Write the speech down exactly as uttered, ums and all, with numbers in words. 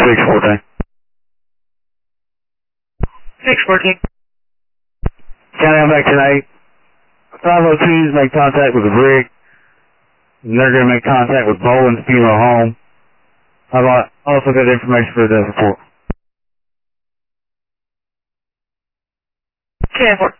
six fourteen. six fourteen. County, I'm back tonight. five oh twos make contact with the brig. And they're going to make contact with Boland's funeral home. I've also got information for the report. ten four.